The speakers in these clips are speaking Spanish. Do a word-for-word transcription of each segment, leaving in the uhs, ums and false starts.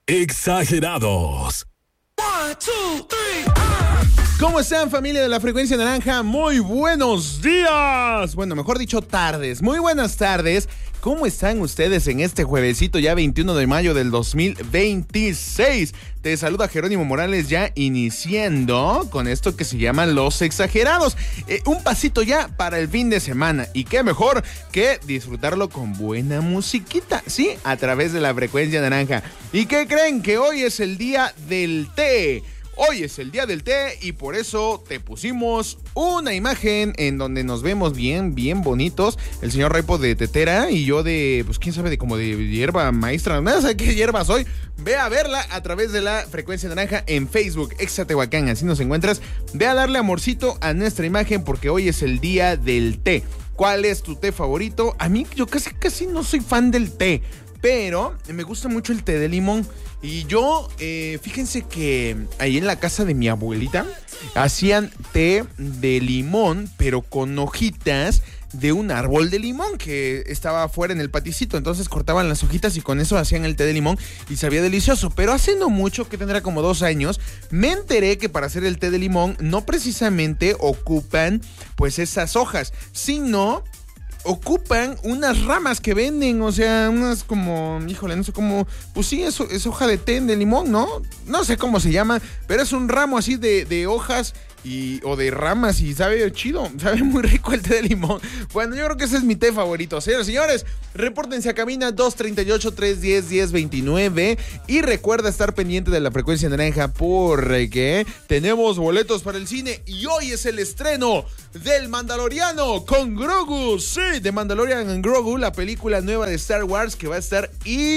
Exagerados. One, two, three, ah. ¿Cómo están, familia de la Frecuencia Naranja? Muy buenos días. Bueno, mejor dicho, tardes. Muy buenas tardes. ¿Cómo están ustedes en este juevesito ya veintiuno de mayo del dos mil veintiséis? Te saluda Jerónimo Morales, ya iniciando con esto que se llama Los Exagerados. Eh, un pasito ya para el fin de semana. Y qué mejor que disfrutarlo con buena musiquita, sí, a través de la Frecuencia Naranja. ¿Y qué creen? Que hoy es el día del té. Hoy es el día del té y por eso te pusimos una imagen en donde nos vemos bien, bien bonitos. El señor Raipo de tetera y yo de, pues quién sabe, de como de hierba maestra. No sé qué hierba soy. Ve a verla a través de la Frecuencia Naranja en Facebook, Exatehuacán, así nos encuentras. Ve a darle amorcito a nuestra imagen porque hoy es el día del té. ¿Cuál es tu té favorito? A mí yo casi, casi no soy fan del té, pero me gusta mucho el té de limón. Y yo, eh, fíjense que ahí en la casa de mi abuelita hacían té de limón, pero con hojitas de un árbol de limón que estaba afuera en el paticito. Entonces cortaban las hojitas y con eso hacían el té de limón y sabía delicioso. Pero hace no mucho, que tendrá como dos años, me enteré que para hacer el té de limón no precisamente ocupan pues esas hojas, sino ocupan unas ramas que venden, o sea, unas como, híjole, no sé cómo, pues sí, es, es hoja de té de limón, ¿no? No sé cómo se llama, pero es un ramo así de, de hojas y, o de ramas y sabe chido, sabe muy rico el té de limón. Bueno, yo creo que ese es mi té favorito. Señores, señores, repórtense a cabina dos treinta y ocho, trescientos diez, diez veintinueve y recuerda estar pendiente de la Frecuencia Naranja porque tenemos boletos para el cine y hoy es el estreno del Mandaloriano con Grogu, sí, de Mandalorian and Grogu, la película nueva de Star Wars que va a estar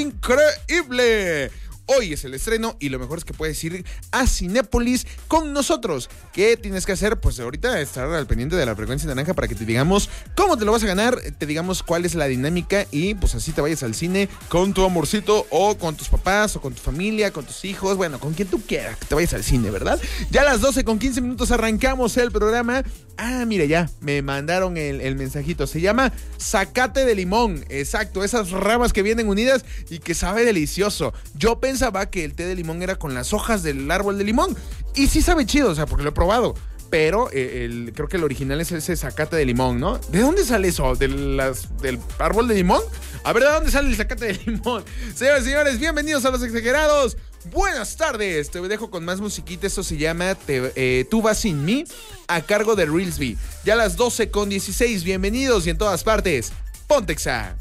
increíble. Hoy es el estreno y lo mejor es que puedes ir a Cinépolis con nosotros. ¿Qué tienes que hacer? Pues ahorita estar al pendiente de la Frecuencia Naranja para que te digamos cómo te lo vas a ganar, te digamos cuál es la dinámica y pues así te vayas al cine con tu amorcito o con tus papás o con tu familia, con tus hijos, bueno, con quien tú quieras que te vayas al cine, ¿verdad? Ya a las doce con quince minutos arrancamos el programa. Ah, mira, ya, me mandaron el, el mensajito. Se llama zacate de limón. Exacto, esas ramas que vienen unidas y que sabe delicioso. Yo pensaba que el té de limón era con las hojas del árbol de limón. Y sí sabe chido, o sea, porque lo he probado. Pero eh, el, creo que el original es ese zacate de limón, ¿no? ¿De dónde sale eso? ¿De las, ¿Del árbol de limón? A ver, ¿de dónde sale el zacate de limón? Señores y señores, bienvenidos a Los Exagerados. Buenas tardes, te dejo con más musiquita. Esto se llama te, eh, Tú vas sin mí, a cargo de Reelsby. Ya a las doce con dieciséis, bienvenidos y en todas partes, Pontexa.